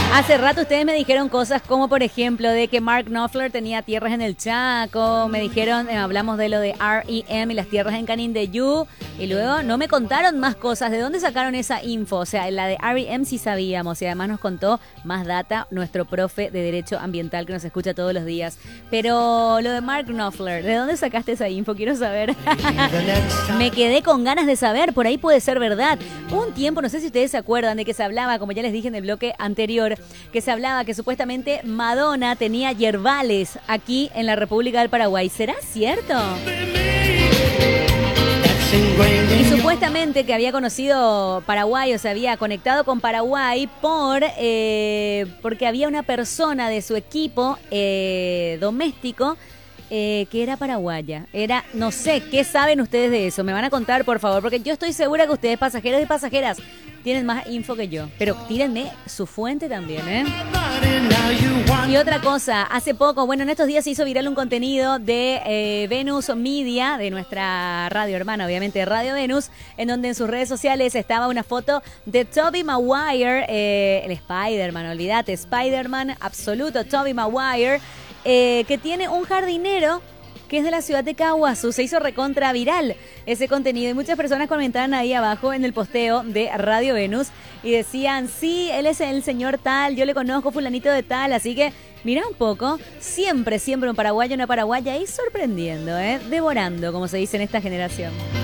Hace rato ustedes me dijeron cosas como, por ejemplo, de que Mark Knopfler tenía tierras en el Chaco. Me dijeron, hablamos de lo de R.E.M. y las tierras en Canindeyú. Y luego no me contaron más cosas. ¿De dónde sacaron esa info? O sea, la de R.E.M. sí sabíamos. Y además nos contó más data nuestro profe de Derecho Ambiental que nos escucha todos los días. Pero lo de Mark Knopfler, ¿de dónde sacaste esa info? Quiero saber. Me quedé con ganas de saber. Por ahí puede ser verdad. Un tiempo, no sé si ustedes se acuerdan de que se hablaba, como ya les dije en el bloque anterior, que se hablaba que supuestamente Madonna tenía yerbales aquí en la República del Paraguay. ¿Será cierto? Y supuestamente que había conocido Paraguay, o se había conectado con Paraguay porque había una persona de su equipo doméstico que era paraguaya. No sé, ¿qué saben ustedes de eso? Me van a contar, por favor, porque yo estoy segura que ustedes, pasajeros y pasajeras, tienen más info que yo. Pero tírenme su fuente también, ¿eh? Y otra cosa, hace poco, bueno, en estos días se hizo viral un contenido de Venus Media, de nuestra radio hermana, obviamente, Radio Venus, en donde en sus redes sociales estaba una foto de Tobey Maguire, el Spider-Man, olvídate, Spider-Man absoluto, Tobey Maguire, que tiene un jardinero que es de la ciudad de Caguazú. Se hizo recontra viral ese contenido y muchas personas comentaban ahí abajo en el posteo de Radio Venus y decían, sí, él es el señor tal, yo le conozco, fulanito de tal, así que mira un poco, siempre un paraguayo, una paraguaya ahí sorprendiendo, devorando, como se dice en esta generación.